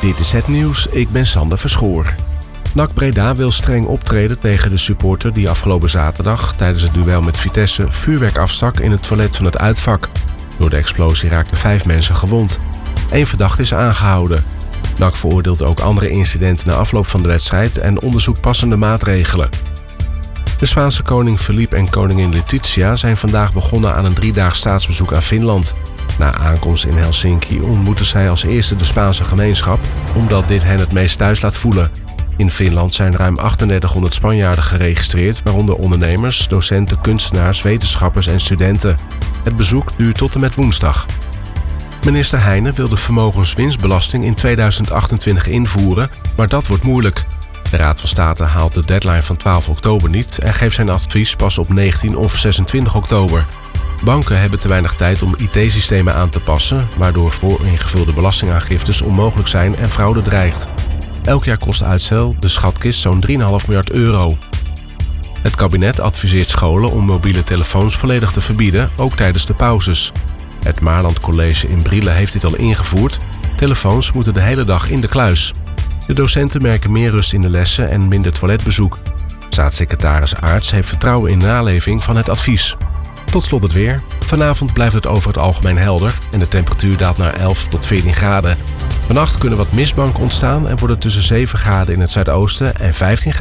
Dit is het nieuws, ik ben Sander Verschoor. NAC Breda wil streng optreden tegen de supporter die afgelopen zaterdag tijdens het duel met Vitesse vuurwerk afstak in het toilet van het uitvak. Door de explosie raakten 5 mensen gewond. 1 verdachte is aangehouden. NAC veroordeelt ook andere incidenten na afloop van de wedstrijd en onderzoekt passende maatregelen. De Spaanse koning Felipe en koningin Letizia zijn vandaag begonnen aan een 3-daags staatsbezoek aan Finland. Na aankomst in Helsinki ontmoeten zij als eerste de Spaanse gemeenschap, omdat dit hen het meest thuis laat voelen. In Finland zijn ruim 3800 Spanjaarden geregistreerd, waaronder ondernemers, docenten, kunstenaars, wetenschappers en studenten. Het bezoek duurt tot en met woensdag. Minister Heijnen wil de vermogenswinstbelasting in 2028 invoeren, maar dat wordt moeilijk. De Raad van State haalt de deadline van 12 oktober niet en geeft zijn advies pas op 19 of 26 oktober. Banken hebben te weinig tijd om IT-systemen aan te passen, waardoor vooringevulde belastingaangiftes onmogelijk zijn en fraude dreigt. Elk jaar kost uitstel de schatkist zo'n 3,5 miljard euro. Het kabinet adviseert scholen om mobiele telefoons volledig te verbieden, ook tijdens de pauzes. Het Maarland College in Brielen heeft dit al ingevoerd. Telefoons moeten de hele dag in de kluis. De docenten merken meer rust in de lessen en minder toiletbezoek. Staatssecretaris Aarts heeft vertrouwen in naleving van het advies. Tot slot het weer. Vanavond blijft het over het algemeen helder en de temperatuur daalt naar 11 tot 14 graden. Vannacht kunnen wat mistbanken ontstaan en worden tussen 7 graden in het zuidoosten en 15 graden